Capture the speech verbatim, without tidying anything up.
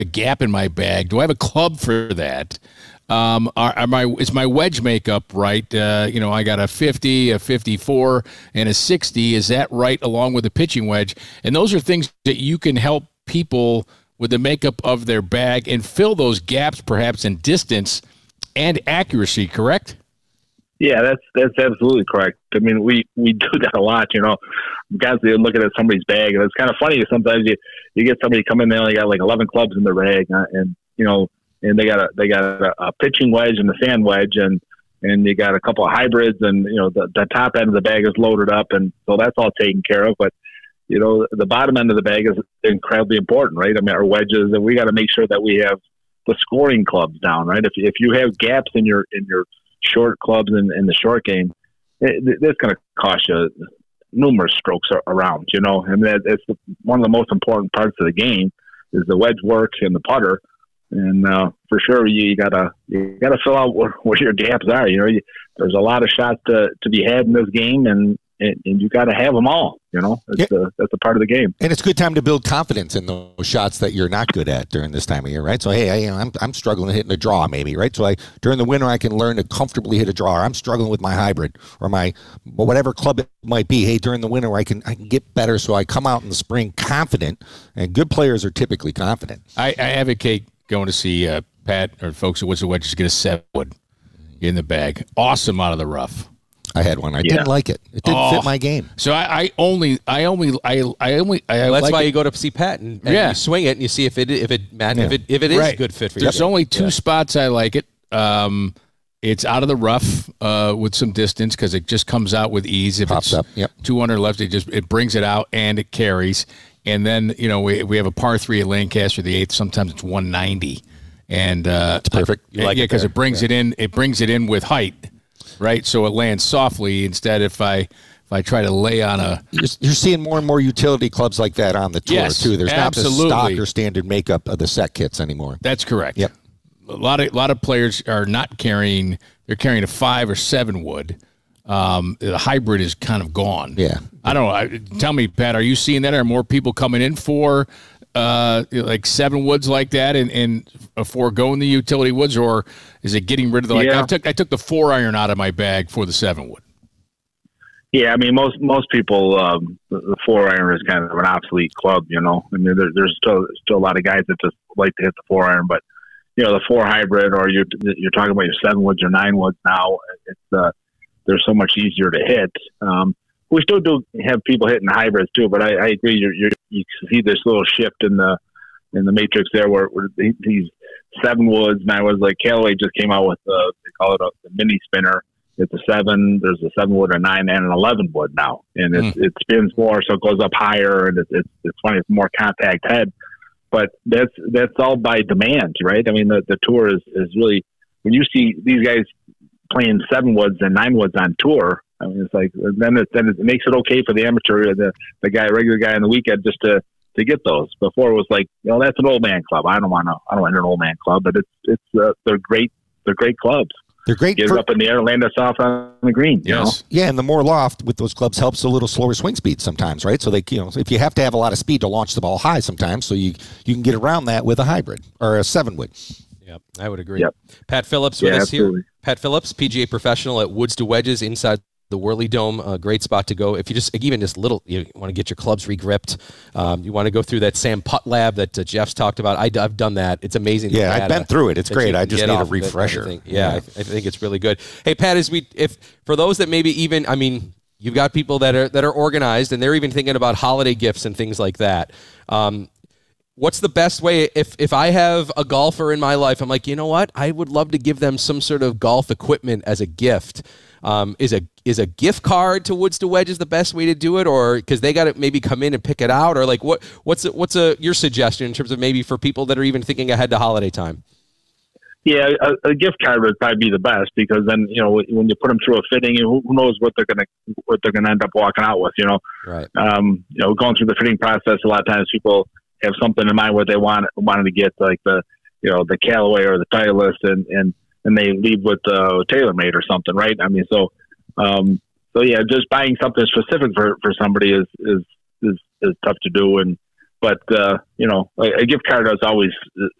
a gap in my bag? Do I have a club for that? Um, are, are my is my wedge makeup right? Uh, you know, I got a fifty, a fifty-four, and a sixty. Is that right along with the pitching wedge? And those are things that you can help people with the makeup of their bag and fill those gaps perhaps in distance and accuracy, correct? Yeah, that's that's absolutely correct. I mean, we, we do that a lot, you know. Guys, they're looking at somebody's bag, and it's kind of funny. Sometimes you, you get somebody come in there, and they got like eleven clubs in their bag, uh, and you know, and they got a they got a, a pitching wedge and a sand wedge, and and you got a couple of hybrids, and you know, the, the top end of the bag is loaded up, and so that's all taken care of. But you know, the bottom end of the bag is incredibly important, right? I mean, our wedges, and we got to make sure that we have the scoring clubs down, right? If if you have gaps in your in your short clubs in, in the short game, it, it's going to cost you numerous strokes around, you know. I mean, it's one of the most important parts of the game is the wedge work and the putter. And uh, for sure, you, you gotta you gotta fill out where, where your gaps are. You know, you, there's a lot of shots to, to be had in this game, and and, and you got to have them all. You know, it's yeah. a, that's a part of the game. And it's a good time to build confidence in those shots that you're not good at during this time of year, right? So, hey, I, you know, I'm I'm struggling hitting a draw, maybe, right? So, I during the winter, I can learn to comfortably hit a draw. Or I'm struggling with my hybrid or my whatever club it might be. Hey, during the winter, I can I can get better. So I come out in the spring confident, and good players are typically confident. I, I advocate going to see uh, Pat or folks at Woods to Wedges get a seven wood in the bag. Awesome out of the rough. I had one. I yeah. didn't like it. It didn't oh. fit my game. So I, I only, I only, I, I only. I well, that's like why it. you go to see Pat and, and yeah. you swing it and you see if it if it Matt, yeah. if it if it is right. a good fit for you. There's only two yeah. spots I like it. Um, it's out of the rough uh, with some distance because it just comes out with ease. If Pops it's up. Yep. two hundred left, it just it brings it out and it carries. And then you know we we have a par three at Lancaster, the eighth. Sometimes it's one ninety, and uh, it's perfect. Yeah, like yeah, because it, it brings yeah. it in. It brings it in with height. Right, so it lands softly. Instead, if I if I try to lay on a, you're, you're seeing more and more utility clubs like that on the tour yes, too. There's absolutely. not the stock or standard makeup of the set kits anymore. That's correct. Yep. A lot of a lot of players are not carrying. They're carrying a five or seven wood. Um, the hybrid is kind of gone. Yeah. I don't know. I, tell me, Pat, are you seeing that? Are more people coming in for uh, like seven woods like that and, and foregoing the utility woods, or is it getting rid of the like? Yeah. I took I took the four iron out of my bag for the seven wood. Yeah, I mean, most most people, um, the, the four iron is kind of an obsolete club. You know, I mean, there, there's still still a lot of guys that just like to hit the four iron, but you know, the four hybrid, or you're you're talking about your seven woods or nine woods now. It's uh, they're so much easier to hit. Um, we still do have people hitting hybrids too, but I, I agree. You're, you're, you see this little shift in the in the matrix there, where, where these seven woods, nine woods, like Callaway just came out with uh, they call it a the mini spinner. It's a seven. There's a seven wood, a nine, and an eleven wood now, and it, mm. it spins more, so it goes up higher, and it, it's it's funny. It's more compact head, but that's that's all by demand, right? I mean, the the tour is is really, when you see these guys playing seven woods and nine woods on tour. I mean, it's like then it then it makes it okay for the amateur, the the guy, regular guy on the weekend, just to to get those. Before it was like, you know, that's an old man club. I don't want to. I don't want an old man club, but it's it's uh, they're great. They're great clubs. They're great. Get for, it up in the air, land us off on the green. You yes. know? Yeah, and the more loft with those clubs helps a little slower swing speed sometimes, right? So they, you know, if you have to have a lot of speed to launch the ball high sometimes, so you you can get around that with a hybrid or a seven wood. Yep, I would agree. Yep. Pat Phillips with yeah, us absolutely. here. Pat Phillips, P G A professional at Woods to Wedges inside the Whirly Dome. A great spot to go if you just even just little you want to get your clubs regripped. Um, you want to go through that Sam Putt Lab that uh, Jeff's talked about. I, I've done that. It's amazing. Yeah, I've been through it. It's great. I just need a refresher. It, yeah, yeah. I, I think it's really good. Hey, Pat, as we if for those that maybe even I mean. You've got people that are that are organized, and they're even thinking about holiday gifts and things like that. Um, what's the best way if if I have a golfer in my life? I'm like, you know what? I would love to give them some sort of golf equipment as a gift. Um, is a is a gift card to Woods to Wedges the best way to do it, or because they got to maybe come in and pick it out, or like what what's a, what's a your suggestion in terms of maybe for people that are even thinking ahead to holiday time? Yeah, a, a gift card would probably be the best, because then, you know, when you put them through a fitting, who, who knows what they're gonna what they're gonna end up walking out with, you know. Right. Um, you know, going through the fitting process, a lot of times people have something in mind what they want wanted to get, like the you know the Callaway or the Titleist, and and and they leave with uh, TaylorMade or something, right? I mean, so um, so yeah, just buying something specific for, for somebody is, is is is tough to do, and but uh, you know, a, a gift card is always